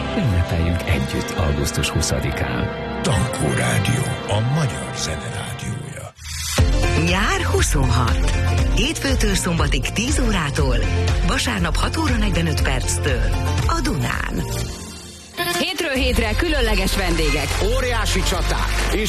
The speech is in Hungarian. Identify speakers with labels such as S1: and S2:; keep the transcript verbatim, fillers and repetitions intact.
S1: Ünnepeljünk együtt augusztus huszadikán.
S2: Tankó Rádió, a magyar zene rádiója.
S3: Nyár huszonhat. Hétfőtől szombatig tíz órától, vasárnap hat óra negyvenöt perctől a Dunán.
S4: Hétről hétre különleges vendégek.
S5: Óriási csaták és